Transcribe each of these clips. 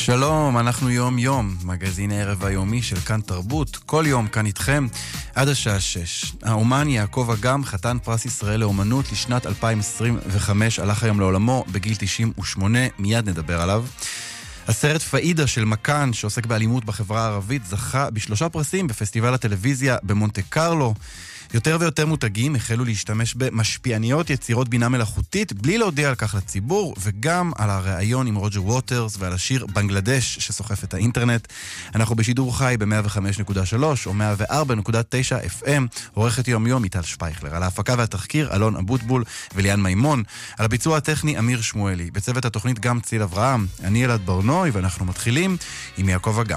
שלום, אנחנו יום יום, מגזין הערב היומי של כאן תרבות, כל יום כאן איתכם עד השעה 6. האומן יעקב אגם, חתן פרס ישראל לאומנות לשנת 2025, הלך היום לעולמו בגיל 98, מיד נדבר עליו. הסרט פאידה של מקאן, שעוסק באלימות בחברה הערבית, זכה ב3 פרסים בפסטיבל הטלוויזיה במונטה קרלו. יותר ויותר מותגים החלו להשתמש במשפיעניות יצירות בינה מלאכותית בלי להודיע על כך לציבור, וגם על הראיון עם רוג'ר ווטרס ועל השיר בנגלדש שסוחף את האינטרנט. אנחנו בשידור חי ב-105.3 או 104.9 FM. עורכת יום יום מיטל שפייכלר, על ההפקה והתחקיר אלון אבוטבול וליאן מימון, על הביצוע הטכני אמיר שמואלי, בצוות התוכנית גם ציל אברהם, אני אלעד ברנוי, ואנחנו מתחילים עם יעקב אגם.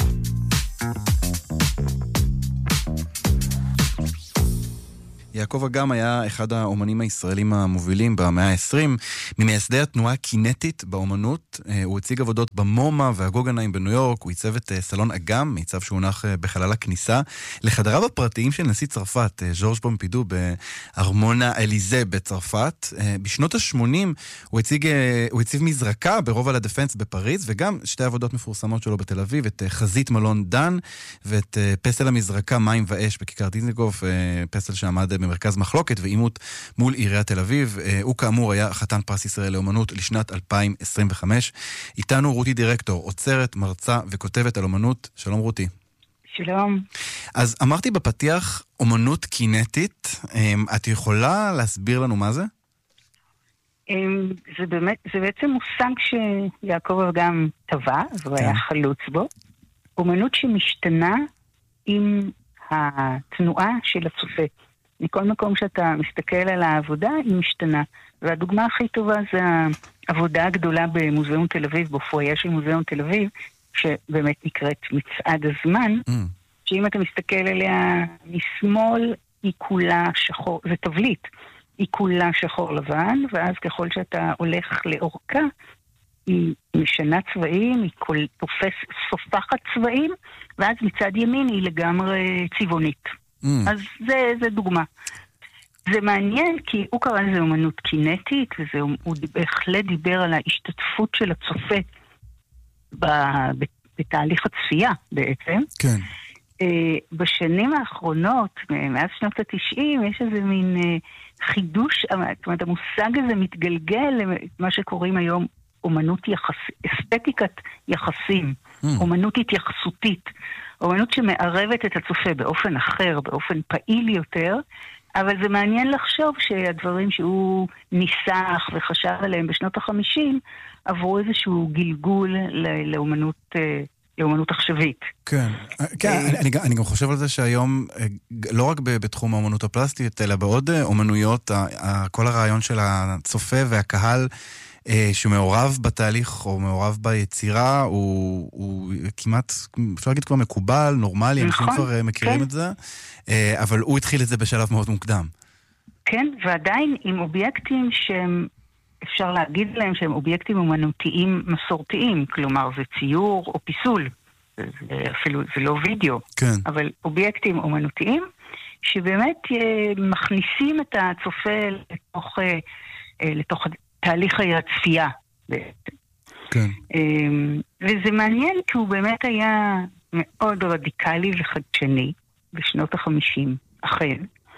יעקב אגם היה אחד האומנים הישראלים המובילים במאה ה-20, ממייסדי התנועה קינטית באומנות. הוא הציג עבודות במומה והגוגנהיים בניו יורק, הוא עיצב את סלון אגם, מיצב שהונח בחלל הכניסה, לחדריו הפרטיים של נשיא צרפת, ז'ורג' פומפידו, בארמון האליזה בצרפת. בשנות ה-80 הוא הציב מזרקה ברובע לה דפנס בפריז, וגם שתי עבודות מפורסמות שלו בתל אביב, את חזית מלון דן, ואת פסל המזרקה מים ואש בכיכר דיזנגוף, פסל שעמד במרכז מחלוקת ועימות מול עיריית תל אביב. הוא כאמור היה חתן פרס ישראל לאומנות לשנת 2025. איתנו רותי דירקטור, עוצרת, מרצה וכותבת על אומנות. שלום רותי. שלום. אז אמרתי בפתיח אומנות קינטית, את יכולה להסביר לנו מה זה? זה בעצם מושג שיעקב אגם טבע, והוא היה חלוץ בו. אומנות שמשתנה עם התנועה של הצופה. מכל מקום שאתה מסתכל על העבודה, היא משתנה. והדוגמה הכי טובה זה העבודה הגדולה במוזיאון תל אביב, בפואיה של מוזיאון תל אביב, שבאמת נקראת מצעד הזמן, שאם אתה מסתכל עליה משמאל, היא כולה שחור, זה תבלית, היא כולה שחור לבן, ואז ככל שאתה הולך לאורכה, היא משנה צבעים, היא סופחת צבעים, ואז מצד ימין היא לגמרי צבעונית. אז זה דוגמה. זה מעניין כי הוא קרא לזה אומנות קינטית, והוא בהחלט דיבר על ההשתתפות של הצופה בתהליך הצפייה בעצם. כן. בשנים האחרונות, מאז שנות ה-90, יש איזה מין חידוש, זאת אומרת, המושג הזה מתגלגל למה שקוראים היום אומנות אסתטיקת יחסים, אומנות התייחסותית. אומנות שמערבת את הצופה באופן אחר, באופן פעיל יותר, אבל זה מעניין לחשוב שהדברים שהוא ניסח וחשב עליהם בשנות ה-50, עברו איזשהו גלגול לאומנות עכשווית. כן, אני גם חושב על זה שהיום, לא רק בתחום האומנות הפלסטית, אלא בעוד אומנויות, כל הרעיון של הצופה והקהל, שמעורב בתהליך או מעורב ביצירה הוא כמעט, אפשר להגיד כבר מקובל, נורמלי, אנשים כבר מכירים את זה, אבל הוא התחיל את זה בשלב מאוד מוקדם. כן, ועדיין עם אובייקטים שהם, אפשר להגיד להם שהם אובייקטים אומנותיים מסורתיים, כלומר זה ציור או פיסול, אפילו זה לא וידאו, אבל אובייקטים אומנותיים שבאמת מכניסים את הצופה לתוך תהליך הצפייה. כן. וזה מעניין כי הוא באמת היה מאוד רדיקלי וחדשני בשנות ה-50, אכן.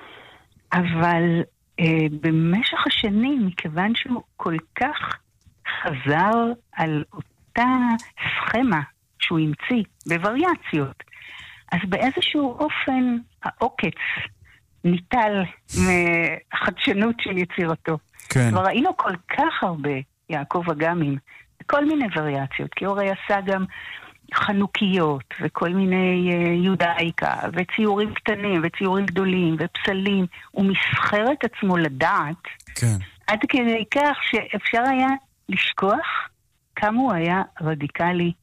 אבל במשך השנים, מכיוון שהוא כל כך חזר על אותה סכמה שהוא המציא בווריאציות, אז באיזשהו אופן העוקץ ניטל מחדשנות של יצירתו. כן. כבר ראינו כל כך הרבה יעקב אגמים, כל מיני וריאציות, כי הוא הרי עשה גם חנוכיות, וכל מיני יודאיקה, וציורים קטנים, וציורים גדולים, ופסלים. הוא מסחר את עצמו לדעת, כן. עד כדי כך שאפשר היה לשכוח כמה הוא היה רדיקלי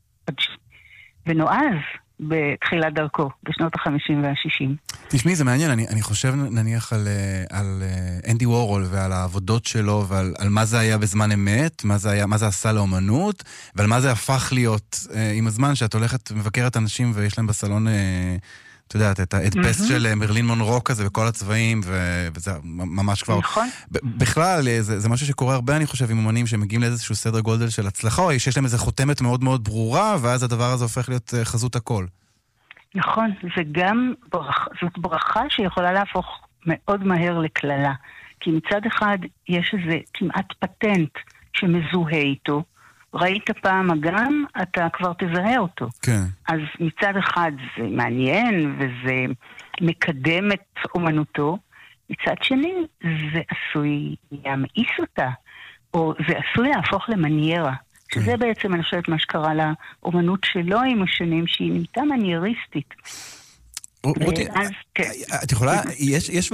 ונועז בתחילת דרכו, בשנות ה-50 וה-60. תשמעי, זה מעניין, אני חושב נניח על אנדי וורול ועל העבודות שלו ועל מה זה היה בזמן אמת, מה זה עשה לאומנות, ועל מה זה הפך להיות עם הזמן שאת הולכת מבקרת אנשים ויש להם בסלון אתה יודעת, את ההדפס של מרלין מונרו כזה בכל הצבעים, וזה ממש כבר... נכון. בכלל, זה משהו שקורה הרבה, אני חושב, עם אומנים שמגיעים לאיזשהו סדר גודל של הצלחה, או שיש להם איזו חותמת מאוד מאוד ברורה, ואז הדבר הזה הופך להיות חזות הכל. נכון, זאת ברכה שיכולה להפוך מאוד מהר לכללה. כי מצד אחד יש איזה כמעט פטנט שמזוהה איתו, ראית פעם אגם, אתה כבר תזהה אותו. כן. אז מצד אחד זה מעניין וזה מקדם את אומנותו, מצד שני זה עשוי להמאיס אותה, או זה עשוי להפוך למניירה. כן. שזה בעצם, אני חושבת, מה שקרה לאומנות שלו עם השנים, שהיא נהייתה מנייריסטית. רותי, את יכולה, יש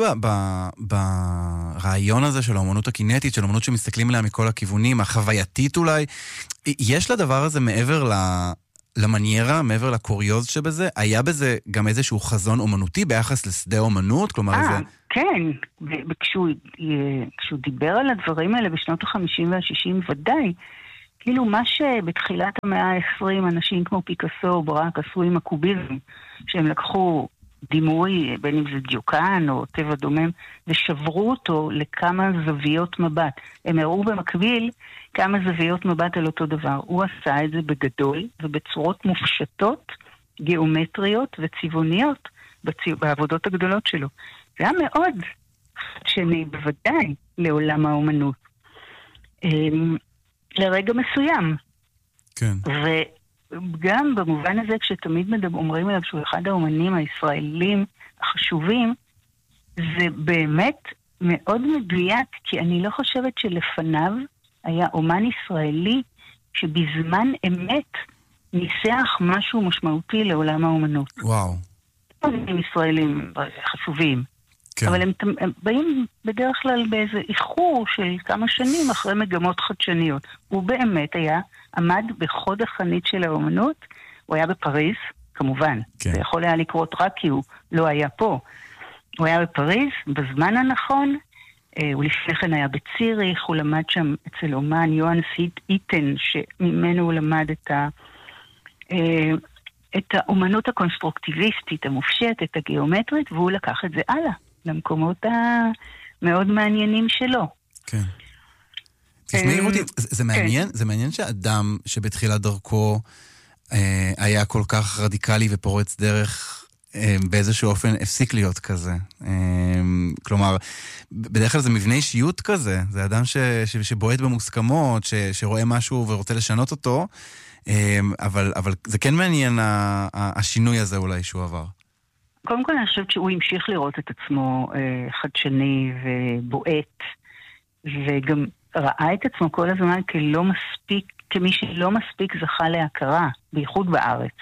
ברעיון הזה של האומנות הקינטית, של האומנות שמסתכלים עליה מכל הכיוונים, החווייתית אולי, יש לדבר הזה מעבר למניירה, מעבר לקוריוז שבזה, היה בזה גם איזשהו חזון אומנותי ביחס לשדה אומנות? כלומר איזה... כן, כשהוא דיבר על הדברים האלה בשנות ה-50 וה-60 ודאי, כאילו מה שבתחילת המאה ה-20 אנשים כמו פיקאסו או ברק עשו עם הקוביזם, שהם לקחו דימוי, בין אם זה דיוקן או טבע דומם, ושברו אותו לכמה זוויות מבט. הם הראו במקביל כמה זוויות מבט על אותו דבר. הוא עשה את זה בגדול ובצורות מופשטות, גיאומטריות וצבעוניות בעבודות הגדולות שלו. זה היה מאוד חדשני בוודאי לעולם האומנות. לרגע מסוים. כן. וגם במובן הזה, כשתמיד אומרים עליו שהוא אחד האומנים הישראלים החשובים, זה באמת מאוד מדויק, כי אני לא חושבת שלפניו היה אומן ישראלי שבזמן אמת ניסח משהו משמעותי לעולם האומנות. וואו. אומנים ישראלים חשובים. כן. אבל הם באים בדרך כלל באיזה איחור של כמה שנים אחרי מגמות חדשניות. הוא באמת עמד בחוד החנית של האומנות, הוא היה בפריז, כמובן. כן. זה יכול היה לקרות רק כי הוא לא היה פה. הוא היה בפריז בזמן הנכון, הוא לפני כן היה בציריך, הוא למד שם אצל אומן יוהאנס איטן, שממנו הוא למד את האומנות הקונסטרוקטיביסטית, המופשטת, הגיאומטרית, והוא לקח את זה הלאה. למקומות המאוד מעניינים שלו. כן. תשמעי רותי, זה מעניין שאדם שבתחילת דרכו היה כל כך רדיקלי ופורץ דרך באיזשהו אופן הפסיק להיות כזה. כלומר, בדרך כלל זה מבנה אישיות כזה, זה אדם שבועט במוסכמות, שרואה משהו ורוצה לשנות אותו, אבל זה כן מעניין השינוי הזה אולי שהוא עבר. קודם כל אני חושבת שהוא המשיך לראות את עצמו חדשני ובועט, וגם ראה את עצמו כל הזמן כמי שלא מספיק זכה להכרה, בייחוד בארץ.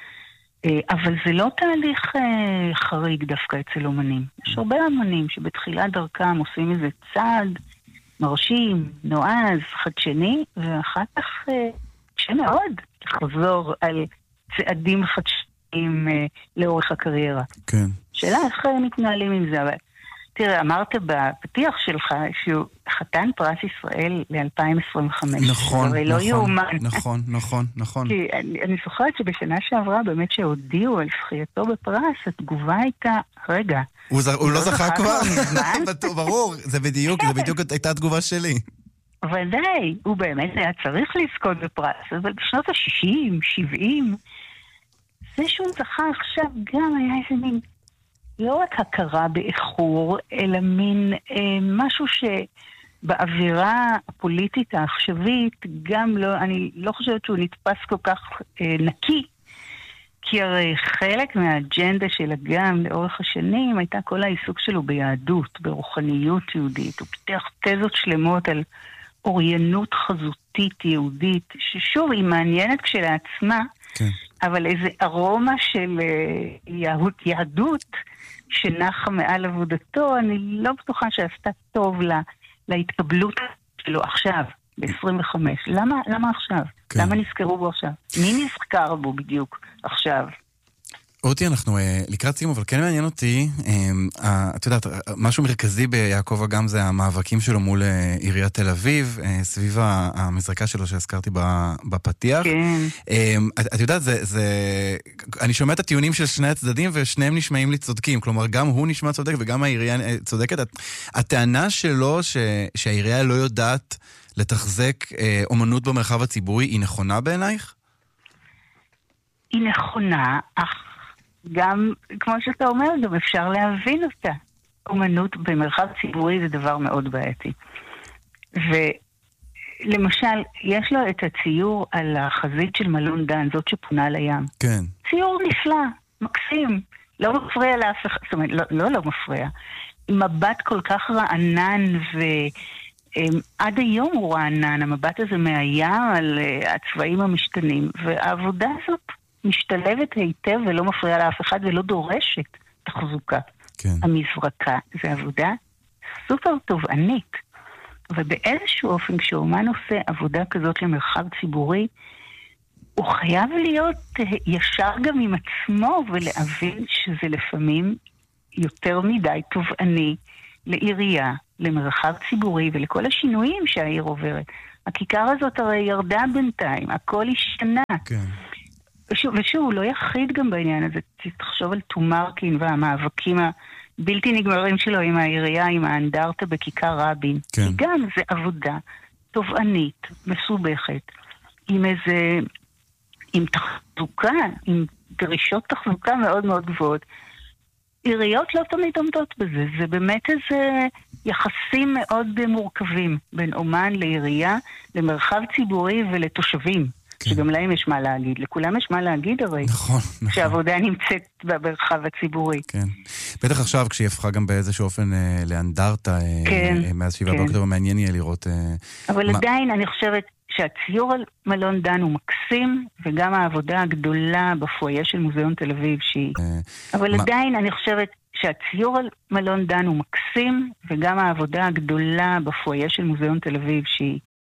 אבל זה לא תהליך חריג דווקא אצל אומנים. יש הרבה אומנים שבתחילת דרכם עושים איזה צעד מרשים, נועז, חדשני, ואחר כך קשה מאוד לחזור על צעדים חדשניים לאורך הקריירה. כן. שאלה איך מתנהלים עם זה, אבל תראה, אמרת בפתיח שלך שהוא חתן פרס ישראל ל-2025. נכון, לא יאומן. נכון. כי אני זוכרת שבשנה שעברה באמת שהודיעו על זכייתו בפרס, התגובה הייתה, רגע. הוא לא זכה כבר? ברור, זה בדיוק הייתה התגובה שלי. ודאי, הוא באמת היה צריך לזכות בפרס, אבל בשנות ה-60, 70, זה שהוא זכה עכשיו גם היה איזה מין, לא רק הכרה באיחור, אלא מין משהו שבאווירה הפוליטית העכשווית, גם לא, אני לא חושבת שהוא נתפס כל כך נקי, כי הרי חלק מהאג'נדה של אגם לאורך השנים הייתה כל העיסוק שלו ביהדות, ברוחניות יהודית. הוא פיתח תזות שלמות על אוריינות חזותית יהודית, ששוב היא מעניינת כשלעצמה, כן. אבל איזה ארומה של יהדות שנחה מעל עבודתו, אני לא בטוחה שעשתה טוב להתקבלות שלו עכשיו, ב-25. למה עכשיו? כן. למה נזכרו בו עכשיו? מי נזכר בו בדיוק עכשיו? רותי, אנחנו לקראת סיום, אבל כן מעניין אותי, את יודעת, משהו מרכזי ביעקב אגם זה המאבקים שלו מול עיריית תל אביב, סביב המזרקה שלו שהזכרתי בפתיח. כן. את יודעת, אני שומע את הטיעונים של שני הצדדים, ושניהם נשמעים לי צודקים, כלומר, גם הוא נשמע צודק וגם העירייה צודקת. הטענה שלו שהעירייה לא יודעת לתחזק אומנות במרחב הציבורי, היא נכונה בעינייך? היא נכונה, אך גם, כמו שאתה אומר, גם אפשר להבין אותה. אומנות במרחב ציבורי זה דבר מאוד בעייתי. ולמשל, יש לו את הציור על החזית של מלון דן, זאת שפונה לים. כן. ציור נפלא, מקסים, לא מפריע לאף אחד, זאת אומרת, לא מפריע. מבט כל כך רענן עד היום הוא רענן, המבט הזה מהים על הצבעים המשתנים, והעבודה הזאת משתלבת היטב ולא מפריעה לאף אחד ולא דורשת תחזוקה. כן. המזרקה זה עבודה סופר תובענית, ובאיזשהו אופן כשאומן עושה עבודה כזאת למרחב ציבורי, הוא חייב להיות ישר גם עם עצמו ולהבין שזה לפעמים יותר מדי תובעני לעירייה, למרחב ציבורי ולכל השינויים שהעיר עוברת. הכיכר הזאת הרי ירדה בינתיים, הכל השתנה. כן. ושוב, הוא לא יחיד גם בעניין הזה. תחשוב על תומרקין והמאבקים הבלתי נגמרים שלו עם העירייה, עם האנדרטה בכיכר רבין. כן. כי גם זה עבודה תובענית, מסובכת, עם תחזוקה, עם דרישות תחזוקה מאוד מאוד גבוהות. עיריות לא תמיד עומדות בזה, זה באמת איזה יחסים מאוד מורכבים בין אומן לעירייה, למרחב ציבורי ולתושבים, כן. שגם להם יש מה להגיד, לכולם יש מה להגיד הרי, נכון. שהעבודה נמצאת במרחב הציבורי. כן, בטח עכשיו כשהיא הפכה גם באיזשהו אופן לאנדרטה, כן, מאז 7 באוקטובר, מעניין יהיה לראות. אבל עדיין אני חושבת שהציור על מלון דן הוא מקסים, וגם העבודה הגדולה בפואיה של מוזיאון תל אביב שהיא. אבל עדיין אני חושבת שהציור על מלון דן הוא מקסים, וגם העבודה הגדולה בפואיה של מוזיאון תל אביב שהיא